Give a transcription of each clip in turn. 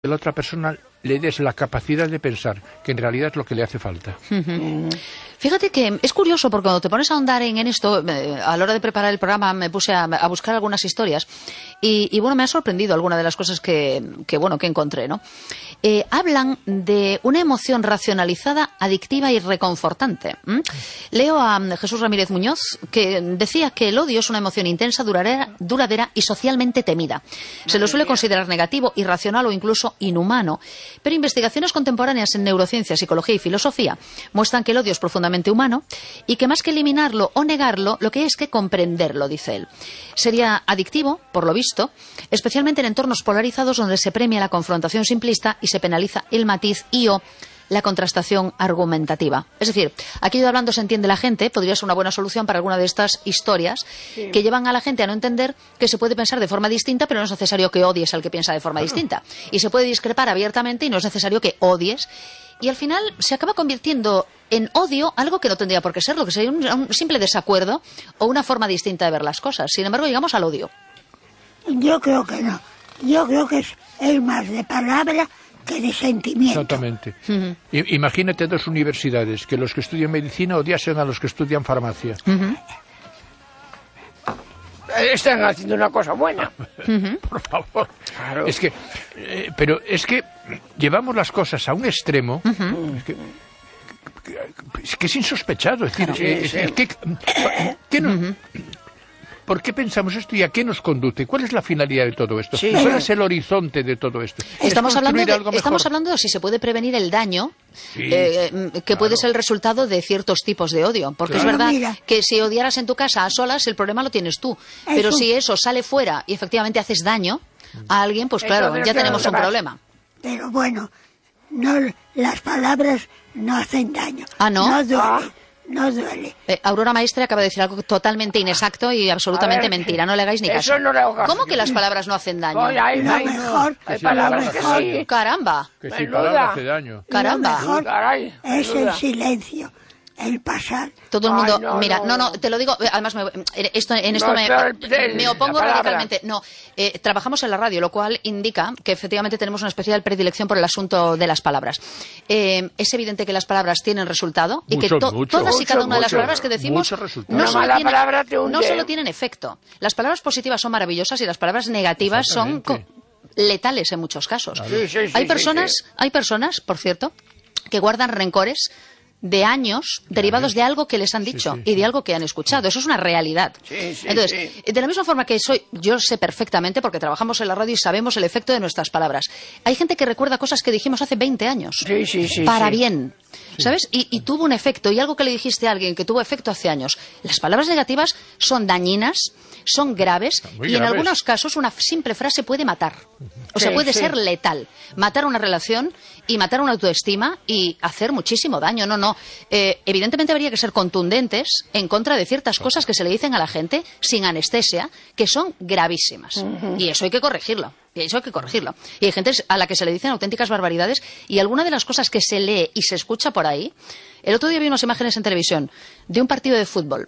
que la otra persona le des la capacidad de pensar, que en realidad es lo que le hace falta. Fíjate que es curioso porque cuando te pones a ahondar en esto, a la hora de preparar el programa me puse a buscar algunas historias y bueno, me ha sorprendido alguna de las cosas que encontré, ¿no? Hablan de una emoción racionalizada, adictiva y reconfortante. Leo a Jesús Ramírez Muñoz, que decía que el odio es una emoción intensa, duradera y socialmente temida. Se lo suele considerar negativo, irracional o incluso inhumano. Pero investigaciones contemporáneas en neurociencia, psicología y filosofía muestran que el odio es profundamente humano y que más que eliminarlo o negarlo, lo que es que comprenderlo, dice él. Sería adictivo, por lo visto, especialmente en entornos polarizados donde se premia la confrontación simplista y se penaliza el matiz y o la contrastación argumentativa. Es decir, aquí hablando se entiende la gente, podría ser una buena solución para alguna de estas historias que llevan a la gente a no entender que se puede pensar de forma distinta, pero no es necesario que odies al que piensa de forma distinta. Y se puede discrepar abiertamente y no es necesario que odies. Y al final se acaba convirtiendo en odio algo que no tendría por qué serlo, que sería un simple desacuerdo o una forma distinta de ver las cosas. Sin embargo, llegamos al odio. Yo creo que no. Yo creo que es más de palabra que de sentimiento. Exactamente. Imagínate dos universidades, que los que estudian medicina odiasen a los que estudian farmacia. Están haciendo una cosa buena. Por favor. Claro. Es que, pero es que llevamos las cosas a un extremo. Es que es insospechado. Es decir, ¿qué no? ¿Por qué pensamos esto y a qué nos conduce? ¿Cuál es la finalidad de todo esto? ¿Cuál es el horizonte de todo esto? Estamos hablando de si se puede prevenir el daño que puede ser el resultado de ciertos tipos de odio. Porque es verdad que si odiaras en tu casa a solas, el problema lo tienes tú. Pero si eso sale fuera y efectivamente haces daño a alguien, pues claro, ya tenemos un problema. Pero bueno, las palabras no hacen daño. ¿Ah, no? No duele. No duele. Aurora Maestre acaba de decir algo totalmente inexacto y absolutamente mentira. No le hagáis ni caso. ¿Cómo que las palabras no hacen daño? Hay palabras que sí. Caramba. Que sí, palabras hace daño. Caramba. Lo mejor es el silencio, el pasar. Todo el mundo, no, te lo digo, además en esto me opongo radicalmente. No, trabajamos en la radio, lo cual indica que efectivamente tenemos una especial predilección por el asunto de las palabras. Es evidente que las palabras tienen resultado y que todas y cada una de las palabras que decimos no solo tienen efecto. Las palabras positivas son maravillosas y las palabras negativas son letales en muchos casos. Hay personas, por cierto, que guardan rencores de años derivados de algo que les han dicho y de algo que han escuchado. Eso es una realidad. Entonces, de la misma forma que yo sé perfectamente, porque trabajamos en la radio y sabemos el efecto de nuestras palabras. Hay gente que recuerda cosas que dijimos hace 20 años. Para bien. ¿Sabes? Y tuvo un efecto, y algo que le dijiste a alguien que tuvo efecto hace años. Las palabras negativas son dañinas, son graves, y en algunos casos una simple frase puede matar. O sea, puede ser letal. Matar una relación y matar una autoestima y hacer muchísimo daño. No. Evidentemente habría que ser contundentes en contra de ciertas cosas que se le dicen a la gente sin anestesia, que son gravísimas. Y eso hay que corregirlo. Y hay gente a la que se le dicen auténticas barbaridades, y alguna de las cosas que se lee y se escucha por ahí. El otro día vi unas imágenes en televisión de un partido de fútbol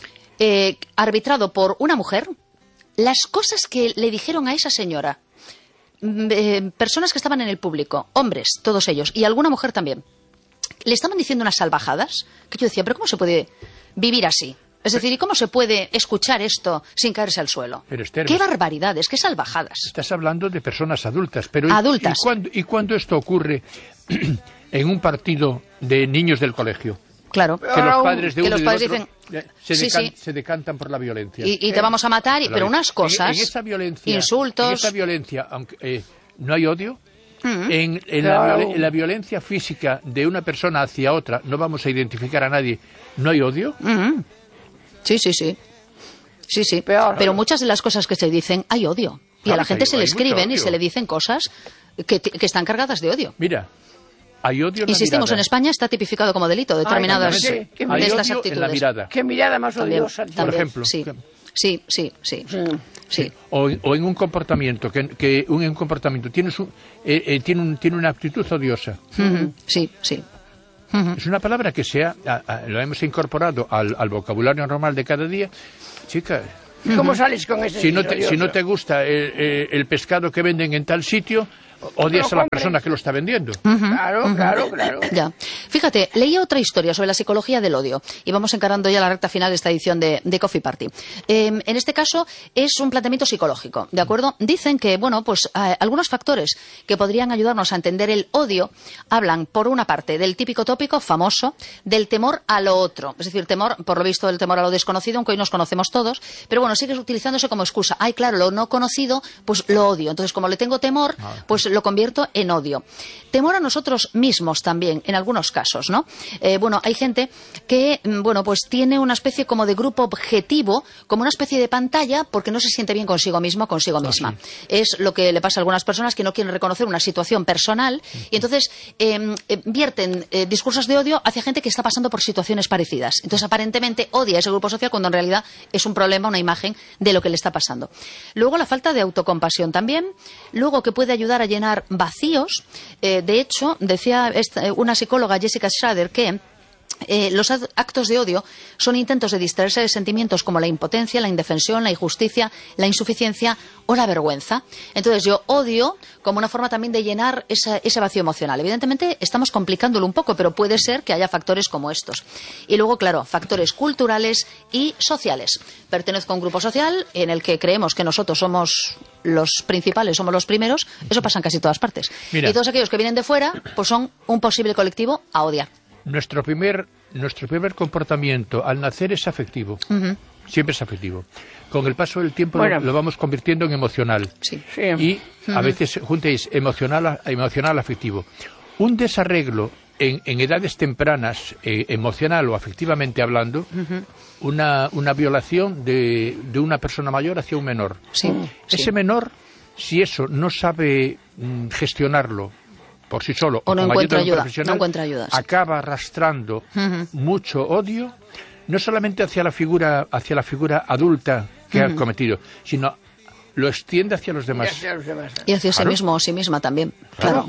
arbitrado por una mujer. Las cosas que le dijeron a esa señora, personas que estaban en el público, hombres, todos ellos, y alguna mujer también, le estaban diciendo unas salvajadas que yo decía, pero ¿cómo se puede vivir así? Es decir, ¿y cómo se puede escuchar esto sin caerse al suelo? Pero Esther, ¡qué barbaridades, qué salvajadas! Estás hablando de personas adultas, pero adultas. ¿Y cuándo esto ocurre en un partido de niños del colegio? Claro. Que los padres de uno y del otro dicen, se decantan por la violencia. Y te vamos a matar, pero unas cosas, en esa violencia, insultos... En esa violencia, aunque no hay odio. En la violencia física de una persona hacia otra, no vamos a identificar a nadie, ¿no hay odio? Sí. Pero muchas de las cosas que se dicen hay odio. Y a la gente se le escriben y se le dicen cosas que están cargadas de odio. Mira, hay odio en la Insistimos, mirada. en España está tipificado como delito determinadas de estas actitudes. En la mirada. ¿Qué mirada más odiosa? Por ejemplo. Sí. O en un comportamiento que un comportamiento tiene una actitud odiosa. Sí. Es una palabra que lo hemos incorporado al vocabulario normal de cada día. Chica, ¿cómo sales con ese? Si no te gusta el pescado que venden en tal sitio, odias a la persona que lo está vendiendo. Claro. Ya. Fíjate, leí otra historia sobre la psicología del odio y vamos encarando ya la recta final de esta edición de Coffee Party. En este caso es un planteamiento psicológico, ¿de acuerdo? Dicen que, bueno, pues algunos factores que podrían ayudarnos a entender el odio hablan, por una parte, del típico tópico famoso del temor a lo otro. Es decir, temor, por lo visto, el temor a lo desconocido, aunque hoy nos conocemos todos, pero bueno, sigues utilizándose como excusa. Ay, claro, lo no conocido, pues lo odio. Entonces, como le tengo temor, pues lo convierto en odio. Temor a nosotros mismos también, en algunos casos, ¿no? Bueno, hay gente que, bueno, pues tiene una especie como de grupo objetivo, como una especie de pantalla, porque no se siente bien consigo mismo, consigo misma. Sí. Es lo que le pasa a algunas personas que no quieren reconocer una situación personal y entonces vierten discursos de odio hacia gente que está pasando por situaciones parecidas. Entonces, aparentemente odia a ese grupo social cuando en realidad es un problema, una imagen de lo que le está pasando. Luego, la falta de autocompasión también. Luego, que puede ayudar a llenar vacíos. De hecho, decía una psicóloga, Jessica Schrader, que los actos de odio son intentos de distraerse de sentimientos como la impotencia, la indefensión, la injusticia, la insuficiencia o la vergüenza. Entonces yo odio como una forma también de llenar ese vacío emocional. Evidentemente estamos complicándolo un poco, pero puede ser que haya factores como estos. Y luego, claro, factores culturales y sociales. Pertenezco a un grupo social en el que creemos que nosotros somos los principales, somos los primeros. Eso pasa en casi todas partes. Mira. Y todos aquellos que vienen de fuera pues son un posible colectivo a odiar. Nuestro primer comportamiento al nacer es afectivo. Siempre es afectivo. Con el paso del tiempo lo vamos convirtiendo en emocional. Sí. Y a veces juntéis emocional afectivo. Un desarreglo en edades tempranas, emocional o afectivamente hablando, una violación de una persona mayor hacia un menor. Sí. Ese menor, si eso no sabe gestionarlo por sí solo o no encuentra ayuda, sí. Acaba arrastrando mucho odio, no solamente hacia la figura adulta que ha cometido, sino lo extiende hacia los demás. Y hacia sí mismo o sí misma también. Claro.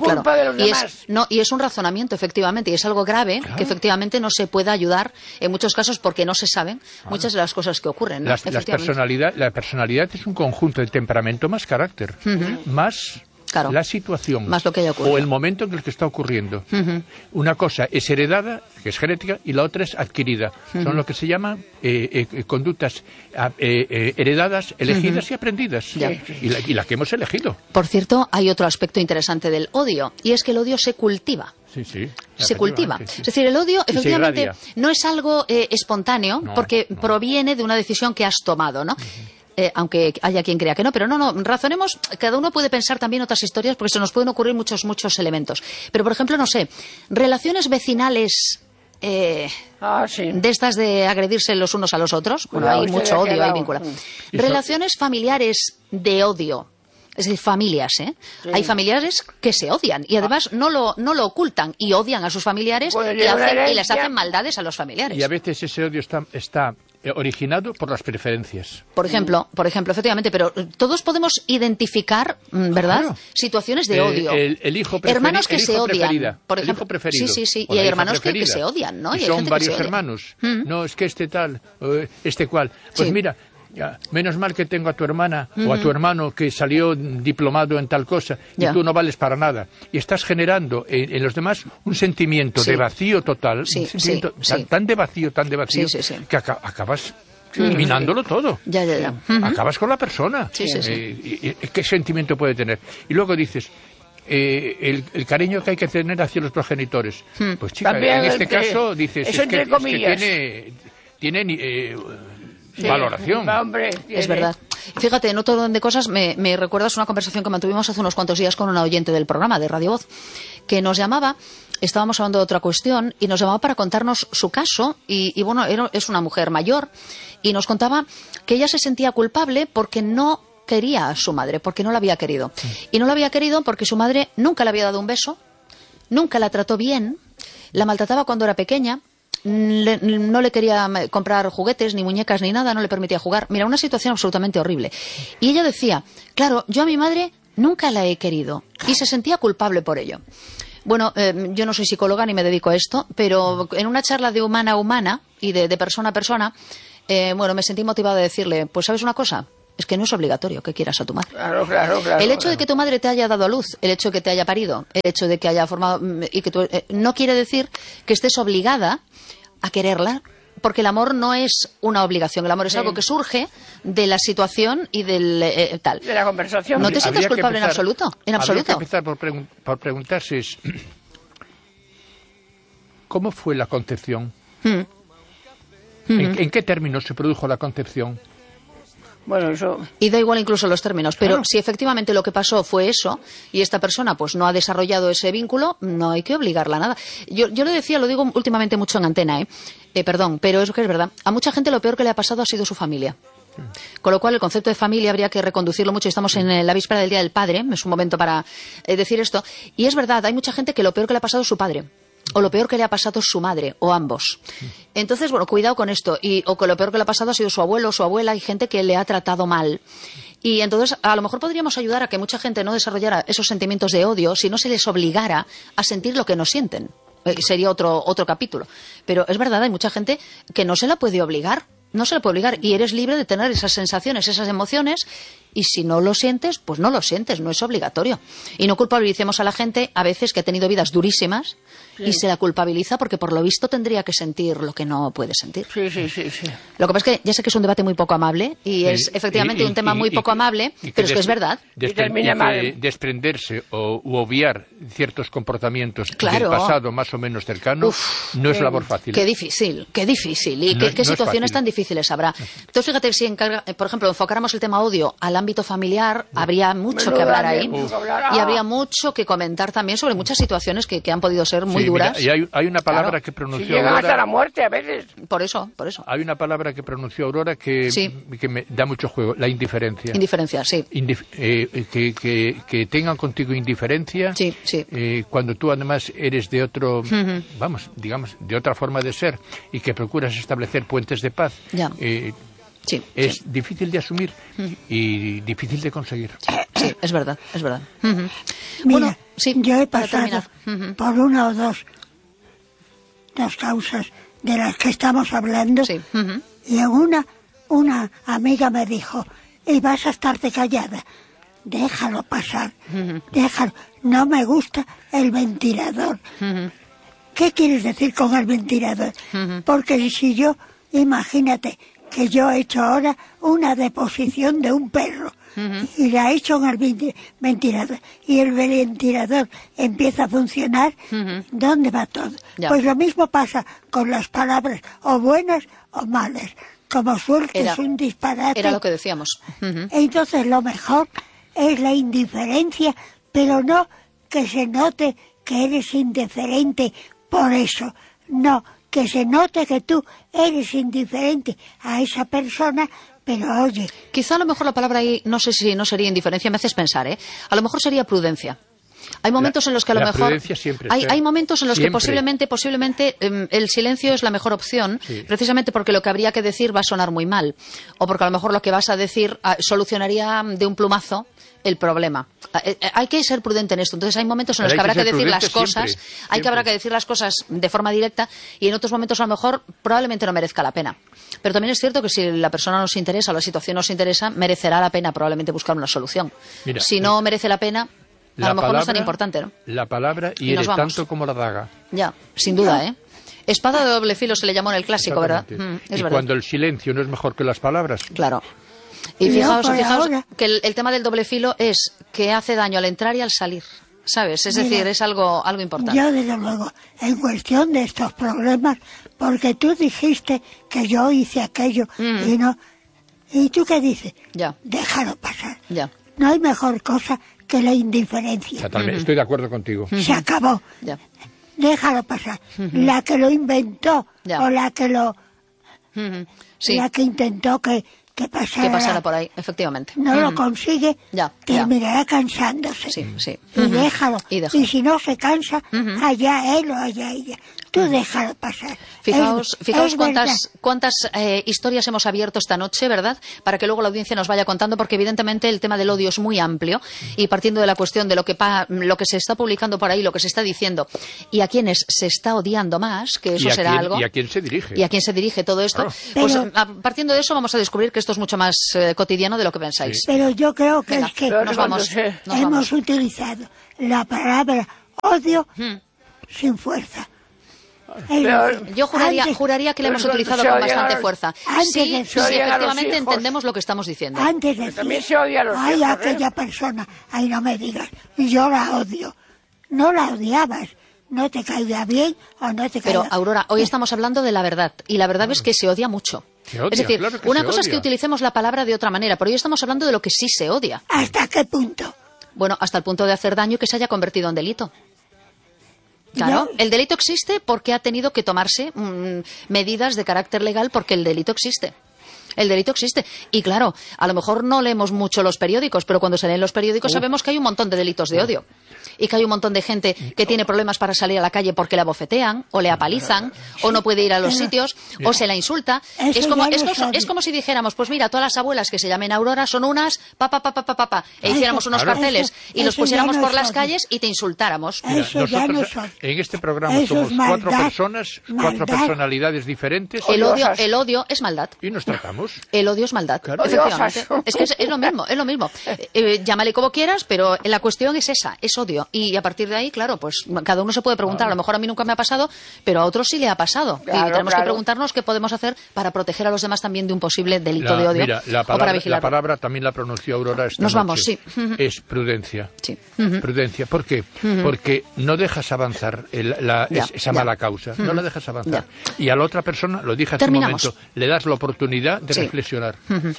Y es un razonamiento, efectivamente, y es algo grave que efectivamente no se puede ayudar en muchos casos porque no se saben muchas de las cosas que ocurren, ¿no? La personalidad es un conjunto de temperamento más carácter, más la situación más lo que haya ocurrido o el momento en el que está ocurriendo. Una cosa es heredada, que es genética, y la otra es adquirida. Son lo que se llaman conductas heredadas, elegidas y aprendidas. Y la que hemos elegido. Por cierto, hay otro aspecto interesante del odio, y es que el odio se cultiva. Sí, se cultiva. Sí. Es decir, el odio efectivamente no es algo espontáneo, porque proviene de una decisión que has tomado, ¿no? Aunque haya quien crea que no, pero no, razonemos, cada uno puede pensar también otras historias porque se nos pueden ocurrir muchos elementos. Pero, por ejemplo, no sé, relaciones vecinales de estas de agredirse los unos a los otros, bueno, hay mucho odio ahí vinculado. Relaciones familiares de odio. Es decir, familias, ¿eh? Sí. Hay familiares que se odian y además no lo ocultan y odian a sus familiares y les hacen maldades a los familiares. Y a veces ese odio está originado por las preferencias. Por ejemplo, efectivamente, pero todos podemos identificar, ¿verdad? Claro. Situaciones de odio. El hijo preferido. Hermanos que se odian. Por ejemplo, el hijo preferido. Sí. Y hay hermanos que se odian, ¿no? Y son varios hermanos. No, es que este tal, este cual. Pues mira, menos mal que tengo a tu hermana o a tu hermano que salió diplomado en tal cosa y tú no vales para nada. Y estás generando en los demás un sentimiento de vacío total, tan de vacío, que acabas minándolo todo. Ya. Acabas con la persona. ¿Qué sentimiento puede tener? Y luego dices, el cariño que hay que tener hacia los progenitores. Pues chica, en este caso dices, es que tiene valoración. Es verdad. Fíjate, en otro orden de cosas me recuerdas una conversación que mantuvimos hace unos cuantos días con una oyente del programa de Radio Voz, que nos llamaba, estábamos hablando de otra cuestión, y nos llamaba para contarnos su caso, y bueno, es una mujer mayor, y nos contaba que ella se sentía culpable porque no quería a su madre, porque no la había querido. Y no la había querido porque su madre nunca le había dado un beso, nunca la trató bien, la maltrataba cuando era pequeña, no le quería comprar juguetes, ni muñecas, ni nada, no le permitía jugar. Mira, una situación absolutamente horrible. Y ella decía, claro, yo a mi madre nunca la he querido, y se sentía culpable por ello. Bueno, yo no soy psicóloga ni me dedico a esto, pero en una charla de humana a humana y de persona a persona, bueno, me sentí motivada de decirle, pues ¿sabes una cosa? Es que no es obligatorio que quieras a tu madre. Claro. El hecho de que tu madre te haya dado a luz, el hecho de que te haya parido, el hecho de que haya formado y que tú, no quiere decir que estés obligada a quererla, porque el amor no es una obligación, el amor es algo que surge de la situación y del tal. De la conversación. No te sientas culpable en absoluto. Habría que empezar por preguntarse ¿cómo fue la concepción? ¿En qué términos se produjo la concepción? Bueno, eso... Y da igual incluso los términos, pero si efectivamente lo que pasó fue eso y esta persona pues no ha desarrollado ese vínculo, no hay que obligarla a nada. Yo le decía, lo digo últimamente mucho en antena, perdón, pero es que es verdad. A mucha gente lo peor que le ha pasado ha sido su familia. Con lo cual el concepto de familia habría que reconducirlo mucho. Estamos en la víspera del Día del Padre, es un momento para decir esto. Y es verdad, hay mucha gente que lo peor que le ha pasado es su padre. O lo peor que le ha pasado es su madre, o ambos. Entonces, bueno, cuidado con esto. O que lo peor que le ha pasado ha sido su abuelo o su abuela. Hay gente que le ha tratado mal. Y entonces, a lo mejor podríamos ayudar a que mucha gente no desarrollara esos sentimientos de odio si no se les obligara a sentir lo que no sienten. Sería otro capítulo. Pero es verdad, hay mucha gente que no se la puede obligar. No se le puede obligar. Y eres libre de tener esas sensaciones, esas emociones. Y si no lo sientes, pues no lo sientes, no es obligatorio. Y no culpabilicemos a la gente a veces que ha tenido vidas durísimas y se la culpabiliza porque por lo visto tendría que sentir lo que no puede sentir. Sí. Lo que pasa es que ya sé que es un debate muy poco amable y es efectivamente un tema muy poco amable, pero es que es verdad. Desprenderse u obviar ciertos comportamientos del pasado más o menos cercano no es labor fácil. Qué difícil. ¿Y qué situaciones tan difíciles habrá? Entonces fíjate, si por ejemplo enfocáramos el tema odio al ámbito familiar, habría mucho que hablar ahí y habría mucho que comentar también sobre muchas situaciones que han podido ser muy duras. Mira, y hay una palabra que pronunció Aurora. Llegan hasta la muerte a veces. Por eso. Hay una palabra que pronunció Aurora que me da mucho juego, la indiferencia. Indiferencia, sí. Que tengan contigo indiferencia cuando tú además eres de otro, digamos, de otra forma de ser y que procuras establecer puentes de paz. Es difícil de asumir y difícil de conseguir. Sí, es verdad. Mira, bueno, yo he pasado por una o dos causas de las que estamos hablando y en una amiga me dijo, y vas a estarte callada, déjalo pasar, déjalo, no me gusta el ventilador. ¿Qué quieres decir con el ventilador? Porque si yo, imagínate que yo he hecho ahora una deposición de un perro y la he hecho en el ventilador y el ventilador empieza a funcionar, ¿dónde va todo? Pues lo mismo pasa con las palabras, o buenas o malas. Como sueltes un disparate. Era lo que decíamos. Entonces lo mejor es la indiferencia, pero no que se note que eres indiferente por eso. No, que se note que tú eres indiferente a esa persona, pero oye... Quizá a lo mejor la palabra ahí, no sé si no sería indiferencia, me haces pensar, a lo mejor sería prudencia. Hay momentos en los que a lo mejor hay momentos en los que posiblemente el silencio es la mejor opción, precisamente porque lo que habría que decir va a sonar muy mal, o porque a lo mejor lo que vas a decir solucionaría de un plumazo el problema. Hay que ser prudente en esto. Entonces hay momentos en los que habrá que decir las cosas, habrá que decir las cosas de forma directa, y en otros momentos a lo mejor probablemente no merezca la pena. Pero también es cierto que si la persona nos interesa o la situación nos interesa, merecerá la pena probablemente buscar una solución. Si no merece la pena, a lo mejor no es tan importante, ¿no? La palabra hiere tanto como la daga. Ya, sin duda, Espada de doble filo se le llamó en el clásico, ¿verdad? Y cuando el silencio no es mejor que las palabras. Claro. Y fijaos que el tema del doble filo es que hace daño al entrar y al salir, ¿sabes? Es decir, es algo importante. Yo, desde luego, en cuestión de estos problemas, porque tú dijiste que yo hice aquello y no... ¿Y tú qué dices? Déjalo pasar. No hay mejor cosa que la indiferencia. Estoy de acuerdo contigo. Se acabó. Déjalo pasar. La que lo inventó o la que lo... La que intentó que pasara por ahí, efectivamente. No lo consigue, terminará cansándose. Y déjalo. Y si no se cansa, allá él o allá ella. Tú déjalo pasar. Fijaos cuántas historias hemos abierto esta noche, ¿verdad? Para que luego la audiencia nos vaya contando, porque evidentemente el tema del odio es muy amplio, y partiendo de la cuestión de lo que se está publicando por ahí, lo que se está diciendo, y a quienes se está odiando más, que eso será algo. Y a quién se dirige. Y a quién se dirige todo esto. Pues partiendo de eso vamos a descubrir que esto es mucho más cotidiano de lo que pensáis. Sí. Pero yo creo que Venga, es que nos vamos. hemos utilizado la palabra odio sin fuerza. Yo juraría que la hemos utilizado con bastante fuerza. Sí, efectivamente entendemos lo que estamos diciendo. Antes de también se odia a los ay, viejos, aquella persona, ay, no me digas, yo la odio. No la odiabas, no te caía bien o no te caía... Pero, Aurora, hoy estamos hablando de la verdad, y la verdad es que se odia mucho. Se odia, es decir, claro que una se cosa es que odia. utilicemos la palabra de otra manera, pero hoy estamos hablando de lo que sí se odia. ¿Hasta qué punto? Bueno, hasta el punto de hacer daño y que se haya convertido en delito. Claro, el delito existe porque ha tenido que tomarse medidas de carácter legal porque el delito existe. El delito existe. Y claro, a lo mejor no leemos mucho los periódicos, pero cuando se leen los periódicos sabemos que hay un montón de delitos de odio. Y que hay un montón de gente que tiene problemas para salir a la calle porque la bofetean, o le apalizan, o no puede ir a los sitios, o se la insulta. Es como si dijéramos, pues mira, todas las abuelas que se llamen Aurora son unas e hiciéramos unos carteles y los pusiéramos por las calles y te insultáramos. Mira, Eso ya no nosotros son. en este programa Eso somos es maldad, cuatro personas, cuatro maldad. personalidades diferentes El odio es maldad. y nos tratamos. El odio es maldad, Claro. efectivamente. Odiosas. Es que es lo mismo, es lo mismo. Llámale como quieras, pero la cuestión es esa, es odio. Y a partir de ahí, claro, pues cada uno se puede preguntar, a lo mejor a mí nunca me ha pasado, pero a otros sí le ha pasado. Claro, y tenemos que claro. preguntarnos qué podemos hacer para proteger a los demás también de un posible delito de odio Mira, o para la vigilar. palabra también la pronunció Aurora esta Nos vamos, noche. sí. Es prudencia. Sí. Prudencia. ¿Por qué? Porque no dejas avanzar esa mala causa. No la dejas avanzar. Y a la otra persona, lo dije hace Terminamos. un momento, le das la oportunidad de Sí. reflexionar.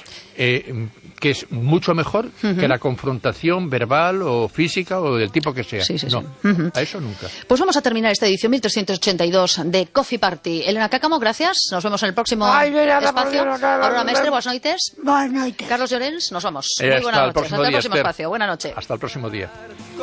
Que es mucho mejor que la confrontación verbal o física o del tipo que sea. Sí, sí, sí. No, a eso nunca. Pues vamos a terminar esta edición 1382 de Coffee Party. Elena Cácamo, gracias. Nos vemos en el próximo Ay, de nada, espacio. por Dios, nada, Aurora Mestre, buenas noches. Buenas noches. Carlos Llorens, nos vamos. Hasta Muy el buenas noches. próximo Hasta el día, próximo Esther. espacio. Buenas noches. Hasta el próximo día.